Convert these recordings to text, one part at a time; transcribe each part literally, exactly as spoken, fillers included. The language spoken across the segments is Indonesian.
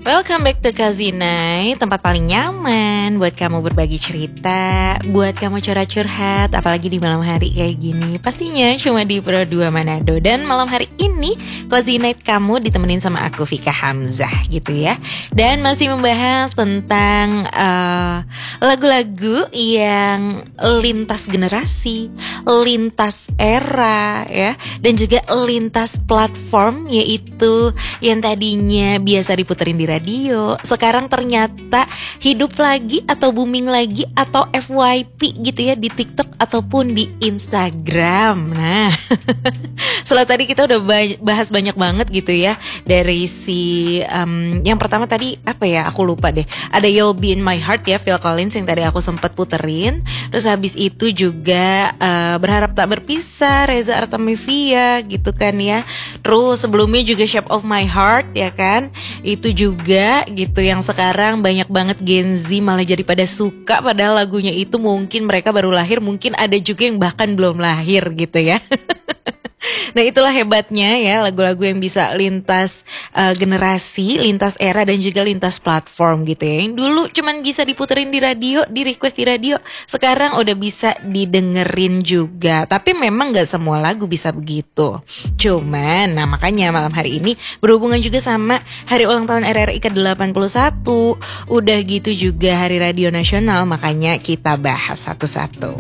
Welcome back to Kazinai, tempat paling nyaman buat kamu berbagi cerita, buat kamu curhat-curhat, apalagi di malam hari kayak gini. Pastinya cuma di Pro dua Manado. Dan malam hari ini Kazinai kamu ditemenin sama aku Vika Hamzah gitu ya. Dan masih membahas tentang uh, lagu-lagu yang lintas generasi, lintas era ya, dan juga lintas platform, yaitu yang tadinya biasa diputerin di radio, sekarang ternyata hidup lagi atau booming lagi atau F Y P gitu ya di TikTok ataupun di Instagram. Nah, setelah tadi kita udah bahas banyak banget gitu ya dari si um, yang pertama tadi apa ya, aku lupa deh. Ada You'll Be In My Heart ya, Phil Collins yang tadi aku sempat puterin. Terus habis itu juga uh, Berharap Tak Berpisah, Reza Artamevia gitu kan ya. Terus sebelumnya juga Shape of My Heart ya kan. Itu juga gitu yang sekarang banyak banget Gen Z malah jadi pada suka, padahal lagunya itu mungkin mereka baru lahir, mungkin ada juga yang bahkan belum lahir gitu ya. Nah, itulah hebatnya ya lagu-lagu yang bisa lintas uh, generasi, lintas era dan juga lintas platform gitu ya. Yang dulu cuman bisa diputerin di radio, di request di radio, sekarang udah bisa didengerin juga. Tapi memang gak semua lagu bisa begitu. Cuman, nah makanya malam hari ini berhubungan juga sama hari ulang tahun R R I ke delapan puluh satu. Udah gitu juga hari radio nasional, makanya kita bahas satu-satu.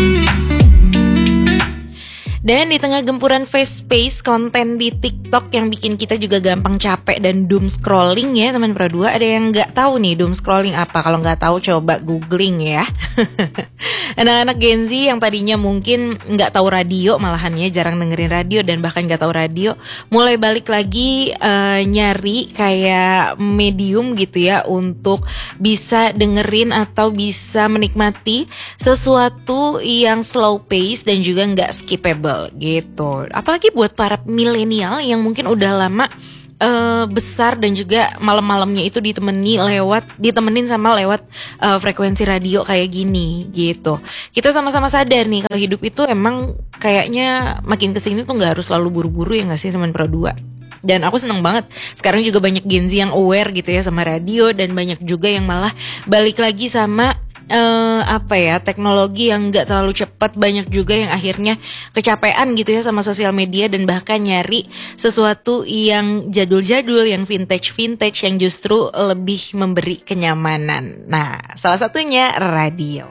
Dan di tengah gempuran fast pace konten di TikTok yang bikin kita juga gampang capek dan doom scrolling ya teman Pro dua, ada yang nggak tahu nih doom scrolling apa? Kalau nggak tahu coba googling ya. Anak-anak Gen Z yang tadinya mungkin nggak tahu radio, malahan ya jarang dengerin radio dan bahkan nggak tahu radio, mulai balik lagi uh, nyari kayak medium gitu ya untuk bisa dengerin atau bisa menikmati sesuatu yang slow pace dan juga nggak skippable gitu. Apalagi buat para milenial yang mungkin udah lama uh, besar dan juga malam-malamnya itu ditemani lewat ditemenin sama lewat uh, frekuensi radio kayak gini gitu. Kita sama-sama sadar nih kalau hidup itu emang kayaknya makin kesini tuh nggak harus selalu buru-buru ya nggak sih teman Pro dua. Dan aku seneng banget sekarang juga banyak Gen Z yang aware gitu ya sama radio, dan banyak juga yang malah balik lagi sama Uh, apa ya teknologi yang nggak terlalu cepat. Banyak juga yang akhirnya kecapean gitu ya sama sosial media dan bahkan nyari sesuatu yang jadul-jadul, yang vintage-vintage, yang justru lebih memberi kenyamanan. Nah, salah satunya radio.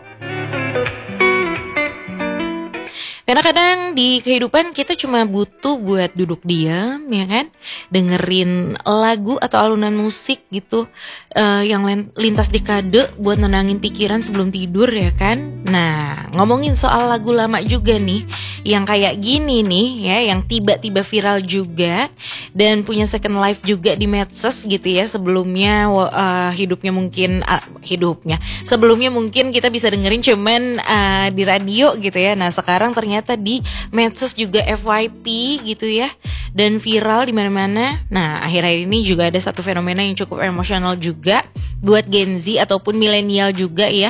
Karena kadang di kehidupan kita cuma butuh buat duduk diam ya kan, dengerin lagu atau alunan musik gitu uh, yang lintas dekade buat nenangin pikiran sebelum tidur ya kan. Nah, ngomongin soal lagu lama juga nih yang kayak gini nih ya, yang tiba-tiba viral juga dan punya second life juga di medsos gitu ya. Sebelumnya uh, hidupnya mungkin uh, hidupnya sebelumnya mungkin kita bisa dengerin cuman uh, di radio gitu ya. Nah, sekarang ternyata ternyata di medsos juga F Y P gitu ya, dan viral di mana-mana. Nah, akhir-akhir ini juga ada satu fenomena yang cukup emosional juga buat Gen Z ataupun milenial juga ya.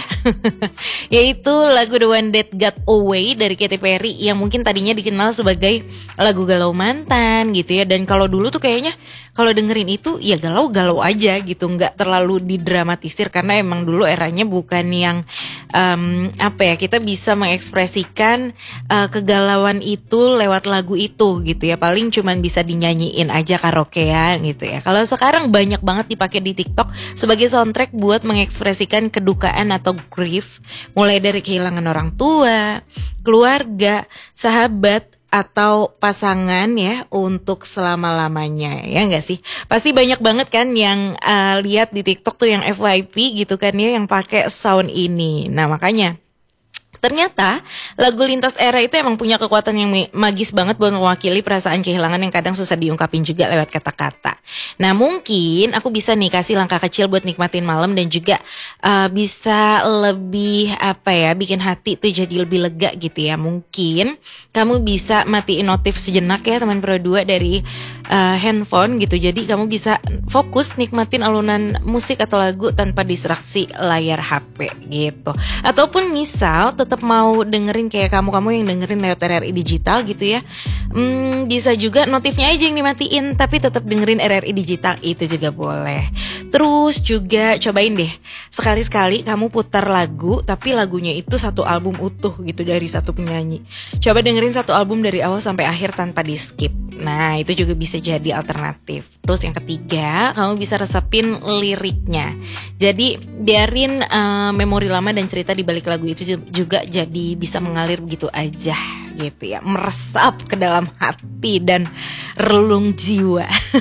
Yaitu lagu The One That Got Away dari Katy Perry yang mungkin tadinya dikenal sebagai lagu galau mantan gitu ya. Dan kalau dulu tuh kayaknya kalau dengerin itu ya galau-galau aja gitu, nggak terlalu didramatisir karena emang dulu eranya bukan yang um, apa ya, kita bisa mengekspresikan uh, kegalauan itu lewat lagu itu gitu ya. Paling cuman bisa dinyanyiin aja karaokean gitu ya. Kalau sekarang banyak banget dipakai di TikTok sebagai soundtrack buat mengekspresikan kedukaan atau grief, mulai dari kehilangan orang tua, keluarga, sahabat, atau pasangan ya untuk selama-lamanya, ya nggak sih? Pasti banyak banget kan yang uh, lihat di TikTok tuh yang F Y P gitu kan ya, yang pakai sound ini. Nah, makanya ternyata lagu lintas era itu emang punya kekuatan yang magis banget buat mewakili perasaan kehilangan yang kadang susah diungkapin juga lewat kata-kata. Nah, mungkin aku bisa nih kasih langkah kecil buat nikmatin malam dan juga uh, bisa lebih apa ya, bikin hati tuh jadi lebih lega gitu ya. Mungkin kamu bisa matiin notif sejenak ya teman Pro dua dari uh, handphone gitu. Jadi kamu bisa fokus nikmatin alunan musik atau lagu tanpa distraksi layar H P gitu. Ataupun misal tetap mau dengerin kayak kamu-kamu yang dengerin lewat R R I digital gitu ya, hmm, bisa juga notifnya aja yang dimatiin tapi tetap dengerin R R R I digital itu juga boleh. Terus juga cobain deh sekali-sekali kamu putar lagu tapi lagunya itu satu album utuh gitu dari satu penyanyi. Coba dengerin satu album dari awal sampai akhir tanpa di skip. Nah itu juga bisa jadi alternatif. Terus yang ketiga, kamu bisa resepin liriknya. Jadi biarin uh, memori lama dan cerita di balik lagu itu juga jadi bisa mengalir begitu aja gitu ya, meresap ke dalam hati dan relung jiwa.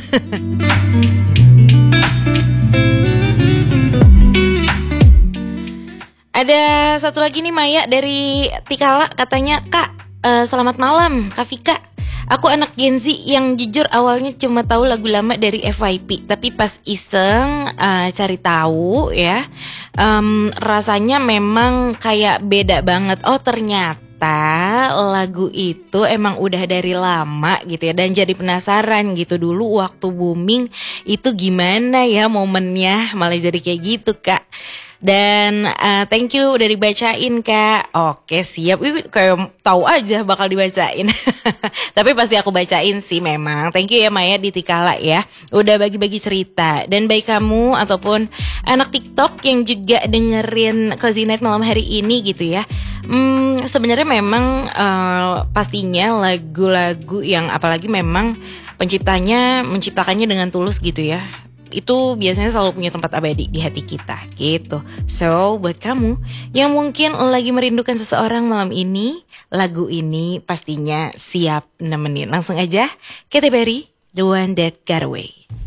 Ada satu lagi nih Maya dari Tikala, katanya Kak, uh, selamat malam Kak Vika. Aku anak Gen Z yang jujur awalnya cuma tahu lagu lama dari F Y P, tapi pas iseng uh, cari tahu ya, um, rasanya memang kayak beda banget. Oh ternyata lagu itu emang udah dari lama gitu ya, dan jadi penasaran gitu dulu waktu booming itu gimana ya momennya, malah jadi kayak gitu Kak. Dan uh, thank you udah dibacain Kak. Oke siap, Wih, kayak tahu aja bakal dibacain. Tapi pasti aku bacain sih memang. Thank you ya Maya di Tikala ya, udah bagi-bagi cerita. Dan baik kamu ataupun anak TikTok yang juga dengerin Cozy Night malam hari ini gitu ya, hmm, sebenarnya memang uh, pastinya lagu-lagu yang apalagi memang penciptanya menciptakannya dengan tulus gitu ya, itu biasanya selalu punya tempat abadi di hati kita gitu. So buat kamu yang mungkin lagi merindukan seseorang malam ini, lagu ini pastinya siap nemenin. Langsung aja Katy Perry, The One That Got Away.